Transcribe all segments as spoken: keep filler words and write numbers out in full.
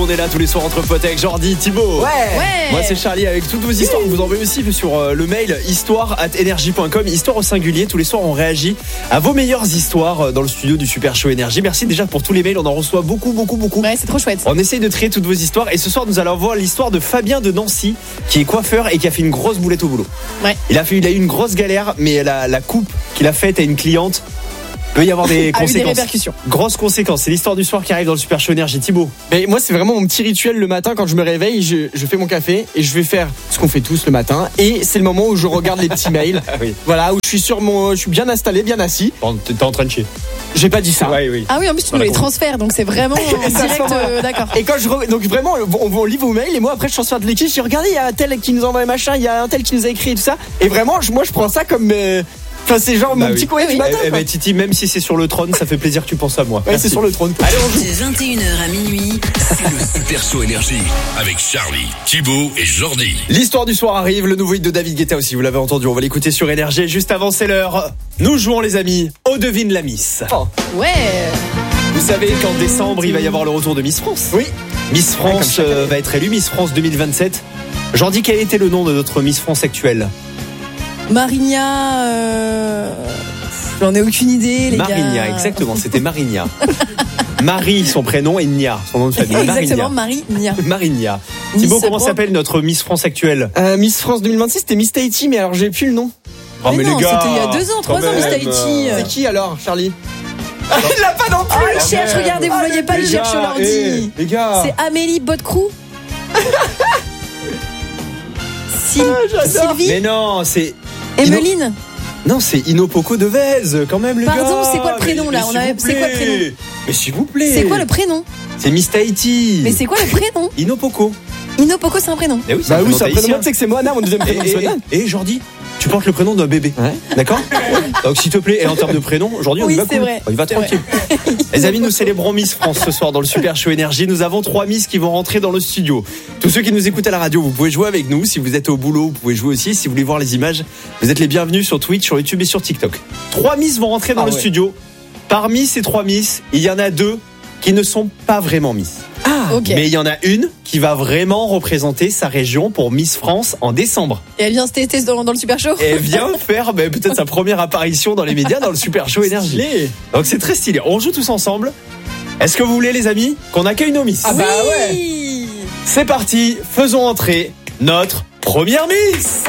on est là tous les soirs entre potes avec Jordi, Thibaut. Ouais. Ouais. Moi c'est Charlie avec toutes vos histoires que vous envoyez aussi sur euh, le mail histoire arobase énergie point com. Histoire au singulier. Tous les soirs on réagit à vos meilleures histoires euh, dans le studio du Super Show Énergie. Merci déjà pour tous les mails, on en reçoit beaucoup beaucoup beaucoup. Ouais, c'est trop chouette. On essaye de trier toutes vos histoires et ce soir nous allons voir l'histoire de Fabien de Nancy qui est coiffeur et qui a fait une grosse boulette au boulot. Ouais. Il a fait, il a eu une grosse galère, mais la, la coupe qu'il a faite à une cliente peut y avoir des A eu des conséquences. répercussions. Grosses conséquences. C'est l'histoire du soir qui arrive dans le Super Show Énergie. Thibaut. Mais moi, c'est vraiment mon petit rituel le matin quand je me réveille. Je, je fais mon café et je vais faire ce qu'on fait tous le matin. Et c'est le moment où je regarde les petits mails. Oui. Voilà, où je suis sur mon, je suis bien installé, bien assis. T'es en train de chier. J'ai pas dit ça. Ouais, oui. Ah oui, en plus tu nous Voilà, les bon. transfères, donc c'est vraiment en Ça direct. sent- euh, D'accord. Et quand je re- donc vraiment on, on lit vos mails et moi après je transfère de l'équipe, je dis regardez il y a un tel qui nous envoie machin, il y a un tel qui nous a écrit et tout ça. Et vraiment je, moi je prends ça comme euh, enfin c'est genre Bah mon oui. petit courrier Oui, du oui. matin. Eh, eh quoi. ben, Titi, même si c'est sur le trône, ça fait plaisir que tu penses à moi. Ouais, c'est sur le trône. Allez, on joue. De vingt et une heures à minuit, C'est le Super Show Énergie avec Charlie, Thibaut et Jordi. L'histoire du soir arrive, le nouveau hit de David Guetta aussi, vous l'avez entendu, on va l'écouter sur Énergie. Juste avant, c'est l'heure. Nous jouons les amis, au devine la Miss. Ouais. Vous savez qu'en décembre, il va y avoir le retour de Miss France. Oui. Miss comme France chaque année. euh, va être élue, Miss France deux mille vingt-sept. Jordi, quel était le nom de notre Miss France actuelle? Marigna. Euh... J'en ai aucune idée, les gars. Marigna, exactement, c'était Marigna. Marie, son prénom, et Nia, son nom de famille. Exactement, Marigna. Marigna. Marigna. Miss Thibaut, comment France. s'appelle notre Miss France actuelle? Euh, Miss France deux mille vingt-six c'était Miss Tahiti mais alors j'ai plus le nom. Oh, Mais non, les gars, c'était il y a deux ans, trois quand ans, Miss même, Tahiti. euh, C'est qui alors Charlie? Il l'a pas non plus. Oh, il cherche, regardez, vous Ah, voyez pas, les il cherche sur gars, l'ordi. eh, les gars. C'est Amélie Botcrou. Syl- j'adore. Sylvie. Mais non, c'est. Emeline. Non, c'est Inopoko de Vez, quand même, les Pardon, gars. c'est quoi le prénom, Mais- là mais On s'il avait- vous c'est quoi le plaît. prénom Mais s'il vous plaît. C'est quoi le prénom C'est Miss Tahiti. Mais c'est quoi le prénom Inopoko. Inopoko, c'est un prénom. Eh oui, Bah oui, c'est un prénom, tahitien. tu sais que c'est Moana, mon deuxième Et, prénom c'est et, Moana. et Jordi, tu portes le prénom d'un bébé. Ouais. D'accord. Donc s'il te plaît, et en termes de prénom, aujourd'hui on Oui, y va c'est cool. vrai. On y va C'est tranquille. Les amis, nous célébrons Miss France ce soir dans le Super Show Énergie. Nous avons trois Miss qui vont rentrer dans le studio. Tous ceux qui nous écoutent à la radio, vous pouvez jouer avec nous. Si vous êtes au boulot, vous pouvez jouer aussi. Si vous voulez voir les images, vous êtes les bienvenus sur Twitch, sur YouTube et sur TikTok. Trois Miss vont rentrer dans Ah le ouais. studio. Parmi ces trois Miss, il y en a deux qui ne sont pas vraiment Miss. Ah, Ok. Mais il y en a une qui va vraiment représenter sa région pour Miss France en décembre. Et elle vient se tester dans, dans le Super Show. Et elle vient faire bah, peut-être sa première apparition dans les médias dans le Super Show Énergie. stylé. Donc c'est très stylé. On joue tous ensemble. Est-ce que vous voulez, les amis, qu'on accueille nos Miss? Ah bah ouais. Oui. C'est parti, faisons entrer notre première Miss.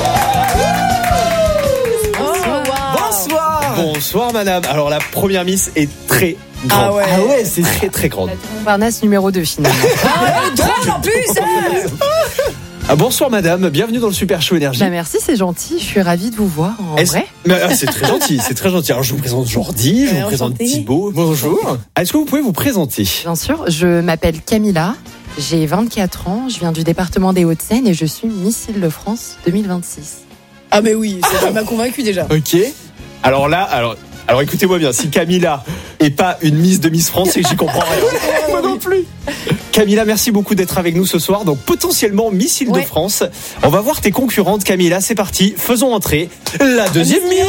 Oh, wow. Bonsoir. Bonsoir madame. Alors la première Miss est très grande. Ah ouais. Ah ouais, c'est Très très grande. La tour Montparnasse numéro deux finalement. Ah, elle est drôle en plus. hein. Ah, bonsoir madame, bienvenue dans le Super Show Énergie. Bah merci, c'est gentil. Je suis ravie de vous voir en Est-ce- vrai. Mais, ah, c'est très gentil, c'est très gentil. Alors je vous présente Jordi, je Ouais, vous présente enchanté. Thibaut. Bonjour. Est-ce que vous pouvez vous présenter? Bien sûr, je m'appelle Camilla. J'ai vingt-quatre ans, je viens du département des Hauts-de-Seine et je suis Miss Île-de-France deux mille vingt-six. Ah mais oui, ça m'a convaincu déjà. Ok. Alors là, alors, alors écoutez-moi bien, si Camilla est pas une Miss de Miss France, c'est que j'y comprends rien. Moi non plus. Camilla, merci beaucoup d'être avec nous ce soir. Donc potentiellement Miss Île-de-France. On va voir tes concurrentes, Camilla. C'est parti. Faisons entrer la deuxième Miss.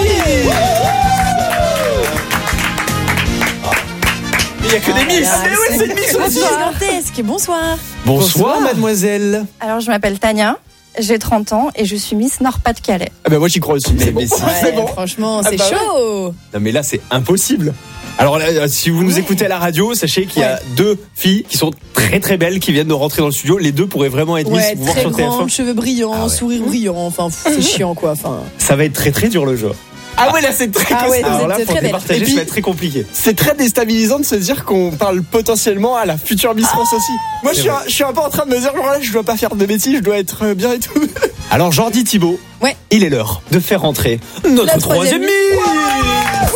Il n'y a que des Miss. Ah, Mais oui, c'est une Miss aussi. gigantesque. Bonsoir. Bonsoir, mademoiselle. Alors, je m'appelle Tania, j'ai trente ans et je suis Miss Nord-Pas-de-Calais. Ah bah moi j'y crois aussi. Mais- C'est bon. mais si. C'est Ouais, bon. franchement, Ah c'est bah chaud. Non mais là c'est impossible. Alors là, si vous nous écoutez à la radio, sachez qu'il y a Ouais. deux filles qui sont très très belles qui viennent de rentrer dans le studio. Les deux pourraient vraiment être Miss. Ouais, Vous voir très sur T F un. grand, cheveux brillants, Ah ouais. sourire brillant. Enfin, pff, c'est chiant quoi. Enfin, Ça va être très très dur le jeu. Ah ouais là c'est très Ah ouais, costaud. vous Alors là, êtes pour très belle. départager, Et puis- ça va être très compliqué. C'est très déstabilisant de se dire qu'on parle potentiellement à la future Miss France aussi. Moi je C'est suis, vrai. un, je suis un peu en train de me dire genre là je dois pas faire de bêtises, je dois être euh, bien et tout. Alors Jordi Thibaut, Ouais. il est l'heure de faire rentrer notre La troisième troisième Miss.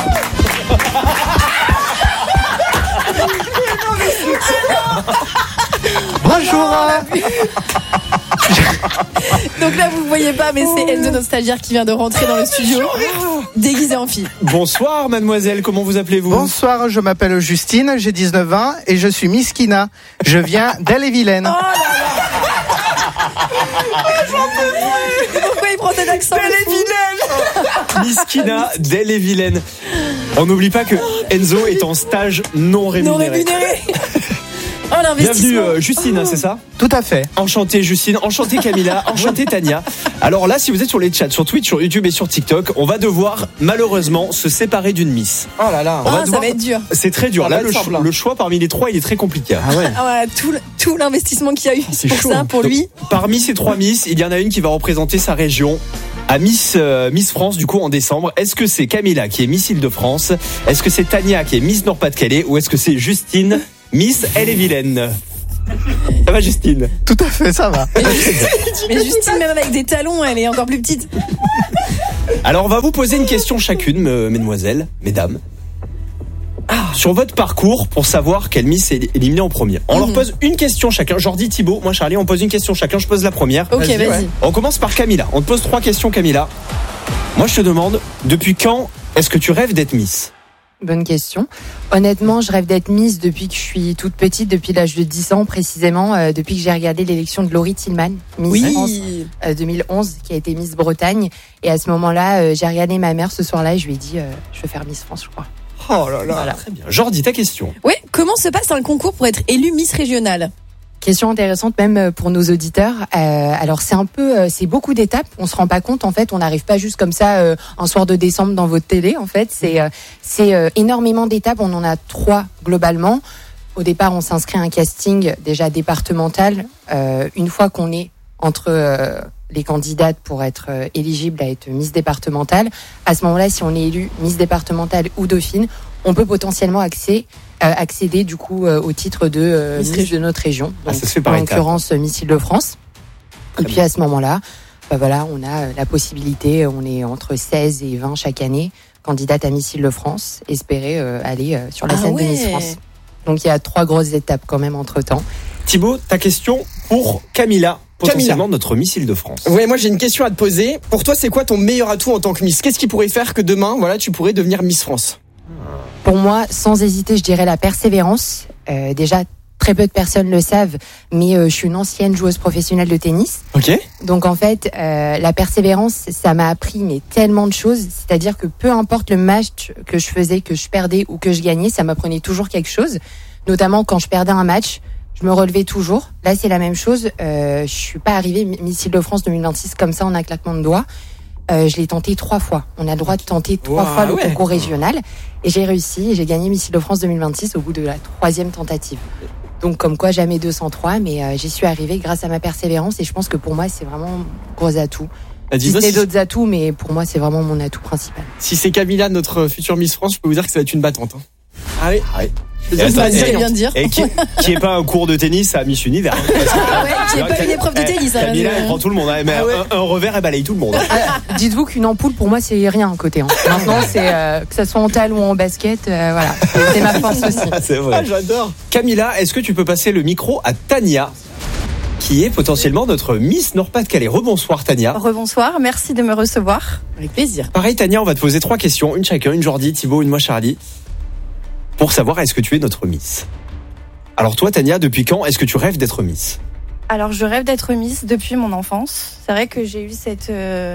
Bonjour. donc là vous voyez pas, mais c'est Enzo notre stagiaire qui vient de rentrer dans le studio, déguisé en fille. Bonsoir mademoiselle, comment vous appelez-vous? Bonsoir, je m'appelle Justine, j'ai dix-neuf ans et je suis Miss Kina. Je viens d'Elle-et-Vilaine. Pourquoi il prend cet accent Miss Kina d'Elle-et-Vilaine. On n'oublie pas que Enzo est en stage non rémunéré. non rémunéré. Oh, l'investissement. Bienvenue euh, Justine, c'est ça? Tout à fait. Enchanté Justine, enchanté Camilla, enchanté Tania. Alors là, si vous êtes sur les chats, sur Twitch, sur YouTube et sur TikTok, on va devoir malheureusement se séparer d'une Miss. Oh là là. On va Ah, ça devoir- va être dur. C'est très dur. Ça Là, va le, être cho- simple, hein. le choix parmi les trois, il est très compliqué. Ah ouais. Ah, voilà, tout, le- tout l'investissement qu'il y a eu C'est pour chaud. ça, pour Donc, lui. Parmi ces trois Miss, il y en a une qui va représenter sa région à Miss euh, Miss France du coup en décembre. Est-ce que c'est Camilla qui est Miss Île-de-France? Est-ce que c'est Tania qui est Miss Nord-Pas-de-Calais? Ou est-ce que c'est Justine, Miss Elle-et-Vilaine? Ça va Justine? Tout à fait, ça va. Mais Justine, même avec des talons, elle est encore plus petite. Alors on va vous poser une question chacune, me- mesdemoiselles, mesdames. Sur votre parcours pour savoir quelle Miss est éliminée en premier. On leur pose une question chacun. Jordi, Thibaut, moi Charlie, on pose une question chacun. Je pose la première. Ok, Vas-y, vas-y. ouais. On commence par Camilla. On te pose trois questions, Camilla. Moi, je te demande, depuis quand est-ce que tu rêves d'être Miss? Bonne question. Honnêtement, je rêve d'être Miss depuis que je suis toute petite, depuis l'âge de dix ans précisément, euh, depuis que j'ai regardé l'élection de Laurie Tillman, Miss France euh, deux mille onze, qui a été Miss Bretagne. Et à ce moment-là, euh, j'ai regardé ma mère ce soir-là et je lui ai dit, euh, je veux faire Miss France, je crois. Oh là là. Voilà. Très bien. Jordi, ta question. Ouais, comment se passe un concours pour être élu Miss Régionale? Question intéressante même pour nos auditeurs. Euh, alors c'est un peu, euh, c'est beaucoup d'étapes. On se rend pas compte en fait. On n'arrive pas juste comme ça euh, un soir de décembre dans votre télé. En fait, c'est euh, c'est euh, énormément d'étapes. On en a trois globalement. Au départ, on s'inscrit à un casting déjà départemental. Euh, une fois qu'on est entre euh, les candidates pour être euh, éligible à être Miss départementale, à ce moment-là, si on est élu Miss départementale ou Dauphine, on peut potentiellement accéder Euh, accéder du coup euh, au titre de euh, Miss Miss de notre région, Ah, donc ça se fait par en étapes. l'occurrence euh, Miss Île-de-France. Très Et puis à ce moment-là, bah voilà, on a euh, la possibilité, on est entre seize et vingt chaque année, candidate à Miss Île-de-France, espérer euh, aller euh, sur la Ah scène ouais. de Miss France. Donc il y a trois grosses étapes quand même entre temps. Thibaut, ta question pour Camilla, potentiellement notre Miss Île-de-France. Ouais, moi j'ai une question à te poser. Pour toi, c'est quoi ton meilleur atout en tant que Miss? Qu'est-ce qui pourrait faire que demain, voilà, tu pourrais devenir Miss France? Pour moi, sans hésiter, je dirais la persévérance. Euh, déjà, très peu de personnes le savent, mais euh, je suis une ancienne joueuse professionnelle de tennis. Ok. Donc en fait, euh, la persévérance, ça m'a appris mais tellement de choses. C'est-à-dire que peu importe le match que je faisais, que je perdais ou que je gagnais, ça m'apprenait toujours quelque chose. Notamment quand je perdais un match, je me relevais toujours. Là, c'est la même chose. Euh, je suis pas arrivée Miss Île-de-France deux mille vingt-six comme ça en un claquement de doigts. Euh, je l'ai tenté trois fois. On a le droit de tenter trois Wow, fois le ouais. concours régional. Et j'ai réussi et j'ai gagné Miss Île-de-France deux mille vingt-six au bout de la troisième tentative. Donc comme quoi, jamais deux cent trois, mais euh, j'y suis arrivée grâce à ma persévérance et je pense que pour moi, c'est vraiment un gros atout. Si Dis-nous ce n'est si, d'autres atouts, mais pour moi, c'est vraiment mon atout principal. si c'est Camilla, notre future Miss France, je peux vous dire que ça va être une battante. Hein. Ah oui. Ah oui. Je veux Et dire, ça va attends, être C'est gagnant. bien de dire. Et qui, qui est pas un cours de tennis à Miss Univers. Ah ouais, qui est pas une épreuve de tennis. hein, Camilla, elle euh. prend tout le monde. hein, Mais Ah ouais. un, un revers, elle balaye tout le monde. Dites-vous qu'une ampoule, pour moi, c'est rien à côté. Hein. Maintenant, c'est euh, que ça soit en talon ou en basket, euh, voilà, c'est ma force aussi. C'est Ah, vrai. j'adore. Camilla, est-ce que tu peux passer le micro à Tania, qui est potentiellement notre Miss Nord-Pas-de-Calais? Rebonsoir Tania. Rebonsoir, merci de me recevoir. Avec plaisir. Pareil Tania, on va te poser trois questions, une chacun, une Jordi, Thibaut, une moi Charlie, pour savoir est-ce que tu es notre Miss. Alors toi Tania, depuis quand est-ce que tu rêves d'être Miss? Alors, je rêve d'être Miss depuis mon enfance. C'est vrai que j'ai eu cette euh,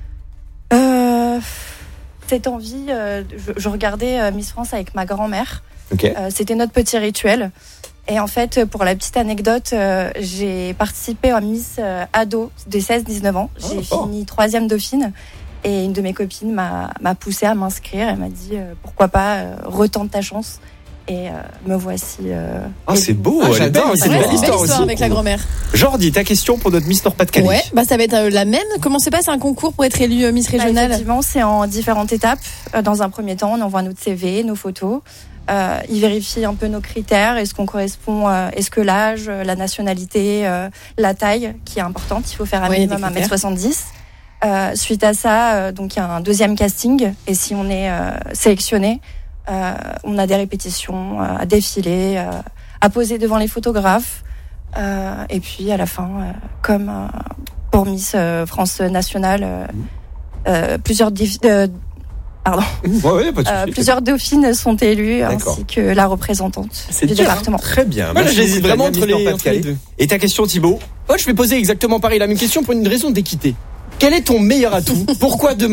euh, cette envie. euh, je, je regardais euh, Miss France avec ma grand-mère. Ok. Euh, C'était notre petit rituel. Et en fait, pour la petite anecdote, euh, j'ai participé à Miss euh, ado de seize dix-neuf ans. J'ai Oh, fort. fini troisième dauphine. Et une de mes copines m'a m'a poussée à m'inscrire. Elle m'a dit euh, pourquoi pas euh, retente ta chance. Et euh, me voici. Euh, Ah c'est beau, Ah, elle est j'adore, belle, c'est cette une Ouais, belle c'est une belle histoire histoire aussi. avec la grand-mère. Jordi, ta question pour notre Miss Nord-Pas-de-Calais. Ouais, bah ça va être euh, la même. Comment se passe un concours pour être élu euh, Miss Bah, Régionale? effectivement, c'est en différentes étapes. Euh, Dans un premier temps, on envoie notre C V, nos photos. Euh, ils vérifient un peu nos critères. Est-ce qu'on correspond euh, Est-ce que l'âge, euh, la nationalité, euh, la taille, qui est importante. Il faut faire un Oui, minimum des un critères. mètre soixante-dix. Euh, suite à ça, euh, donc il y a un deuxième casting. Et si on est euh, sélectionné, euh, on a des répétitions euh, à défiler, euh, à poser devant les photographes. Euh, et puis à la fin, euh, comme euh, pour Miss euh, France nationale, euh, euh, plusieurs dif- euh, pardon, Ouais, ouais, pas de euh, souci. plusieurs dauphines sont élues D'accord. ainsi que la représentante C'est du dur, hein. département. Très bien. Moi, Merci j'hésite beaucoup, vraiment Tania, entre Miss les, entre les Nord-Pas-de-Calais. deux. Et ta question Thibaut? Moi, je vais poser exactement pareil la même question pour une raison d'équité. Quel est ton meilleur atout? Pourquoi demain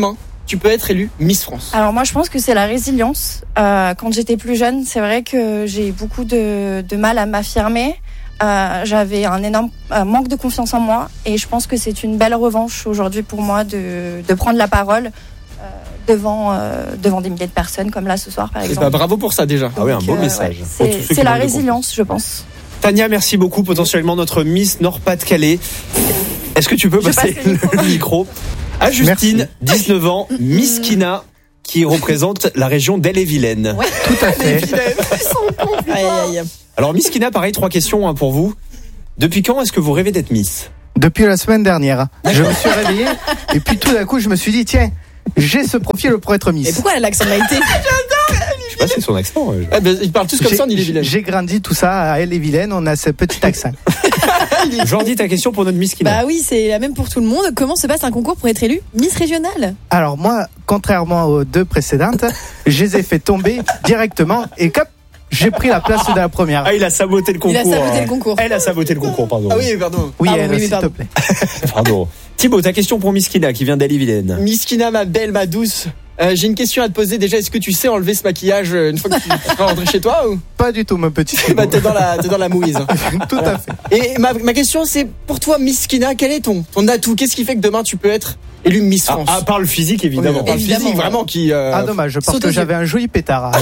tu peux être élue Miss France? Alors moi je pense que c'est la résilience. Euh, quand j'étais plus jeune, c'est vrai que j'ai eu beaucoup de, de mal à m'affirmer. Euh, j'avais un énorme euh, manque de confiance en moi et je pense que c'est une belle revanche aujourd'hui pour moi de, de prendre la parole euh, devant, euh, devant des milliers de personnes comme là ce soir par Eh exemple. ben, bravo pour ça déjà. Ah oui, un Donc, beau euh, message. ouais, Pour tous c'est ceux qui c'est la manquent de résilience je pense. Tania, merci beaucoup, potentiellement notre Miss Nord-Pas-de-Calais. Est-ce que tu peux Je passer passe le micro. le micro à Justine, Merci. dix-neuf ans, Miss Kina, qui représente la région d'Elle-et-Vilaine. Ouais. Tout à fait. Aïe, aïe, aïe. Alors Miss Kina, pareil, trois questions hein, pour vous. Depuis quand est-ce que vous rêvez d'être Miss? Depuis la semaine dernière, je me suis réveillé et puis tout d'un coup, je me suis dit, tiens, j'ai ce profil pour être Et Miss. pourquoi elle a l'accent de Maïté? Je sais pas si c'est son accent. euh, je- Eh ben, ils parlent tous comme J'ai- ça en Ille-et-Vilaine. J'ai grandi tout ça à Ille-et-Vilaine, on a ce petit accent. Jordi, ta question pour notre Miss Kina. Bah oui, c'est la même pour tout le monde. Comment se passe un concours pour être élu Miss Régionale? Alors moi, contrairement aux deux précédentes, je les ai fait tomber directement et cap, j'ai pris la place de la première. Ah, il a saboté le concours. Il a saboté hein. le concours. Elle a saboté le concours, pardon. Ah oui, pardon. Oui, Pardon, elle, oui, mais s'il te pardon. plaît. Pardon. Thibaut, ta question pour Miss Kina, qui vient d'Elle-et-Vilaine. Miss Kina, ma belle, ma douce. Euh, j'ai une question à te poser déjà. Est-ce que tu sais enlever ce maquillage euh, une fois que tu vas rentrer chez toi ou Pas du tout, mon petit. bah, t'es dans la t'es dans la mouise. Tout à fait. Et ma, ma question c'est pour toi Miss Kina, quel est ton ton atout? Qu'est-ce qui fait que demain tu peux être élue Miss Ah, France? à part le physique, évidemment. On parle Évidemment. physique vraiment qui. euh, Ah dommage, parce Surtout que que- j'avais un joli pétard.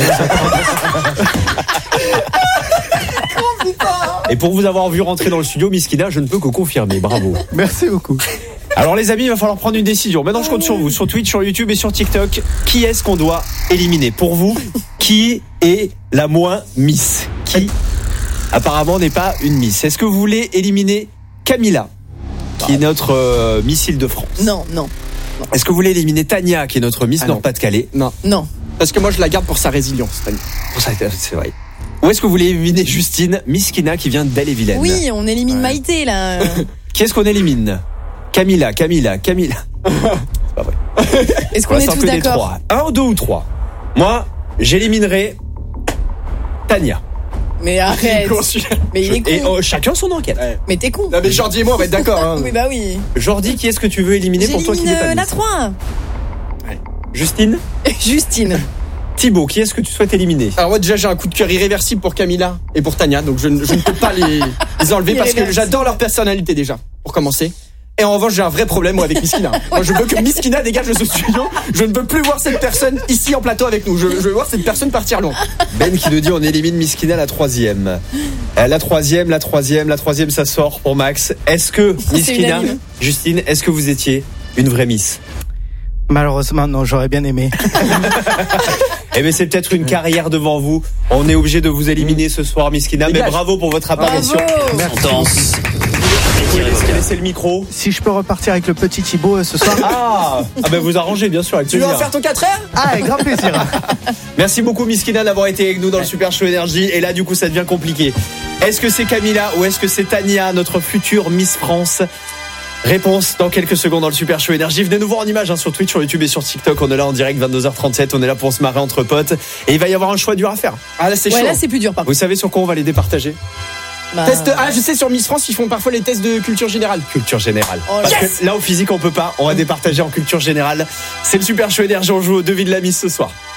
Et pour vous avoir vu rentrer dans le studio, Miss Kina, je ne peux que confirmer. Bravo. Merci beaucoup. Alors les amis, il va falloir prendre une décision. Maintenant, je compte sur vous, sur Twitch, sur YouTube et sur TikTok. Qui est-ce qu'on doit éliminer? Pour vous, qui est la moins Miss? Qui, apparemment, n'est pas une Miss? Est-ce que vous voulez éliminer Camilla, qui est notre euh, Miss Île-de-France? Non, non, Est-ce que vous voulez éliminer Tania, qui est notre Miss Ah non. Nord-Pas-de-Calais? Non, non. parce que moi je la garde pour sa résilience. Tania. Pour ça, c'est vrai. Ou est-ce que vous voulez éliminer Justine, Miss Kina, qui vient d'Elle-et-Vilaine? Oui, on élimine Ouais. Maïté là. Qui est-ce qu'on élimine? Camilla, Camilla, Camilla. C'est pas vrai. Est-ce On qu'on va est sans tous que des d'accord? trois. Un, deux ou trois. Moi, j'éliminerai Tania. Mais arrête. Mais il est con. Et oh, chacun son enquête. Mais t'es con. Non mais Jordi et moi on va être d'accord. Hein. Oui, bah oui. Jordi, qui est-ce que tu veux éliminer pour toi qui J'élimine n'est pas euh, la Miss? trois. Justine? Justine. Thibaut, qui est-ce que tu souhaites éliminer? Alors moi déjà j'ai un coup de cœur irréversible pour Camilla et pour Tania, donc je, ne- je ne peux pas les, les enlever parce que Irréversible. j'adore leur personnalité déjà, pour commencer. Et en revanche j'ai un vrai problème moi avec Miss Kina. Moi je veux que Miss Kina dégage de ce studio. Je ne veux plus voir cette personne ici en plateau avec nous. Je, je veux voir cette personne partir loin. Ben qui nous dit on élimine Miss Kina la troisième. Euh, La troisième, la troisième, la troisième, ça sort pour Max. Est-ce que Miss c'est Kina, unanime. Justine, est-ce que vous étiez une vraie Miss? Malheureusement, non, j'aurais bien aimé. Eh bien, c'est peut-être une carrière devant vous. On est obligé de vous éliminer ce soir, Miss Kina. Mais Dégage. bravo pour votre apparition. Bravo. Danse. Vous pouvez laisser, laisser le micro. Si je peux repartir avec le petit Thibaut euh, ce soir. Ah, ah ben vous arrangez bien sûr avec Tu veux plaisir. en faire ton quatre heures? Ah, avec grand plaisir. Merci beaucoup Miss Kina d'avoir été avec nous dans le Super Show Énergie. Et là du coup ça devient compliqué. Est-ce que c'est Camilla ou est-ce que c'est Tania, notre future Miss France? Réponse dans quelques secondes dans le Super Show Énergie. Venez nous voir en image hein, sur Twitch, sur YouTube et sur TikTok. On est là en direct vingt-deux heures trente-sept. On est là pour se marrer entre potes. Et il va y avoir un choix dur à faire. Ah là c'est Ouais, chaud. là c'est plus dur par contre. Vous savez sur quoi on va les départager? Bah, Test, ah je sais sur Miss France ils font parfois les tests de culture générale. Culture générale. Oh, Parce yes que là au physique on peut pas. On va départager en culture générale. C'est le Super Show Énergie. On joue au devis de la Miss ce soir.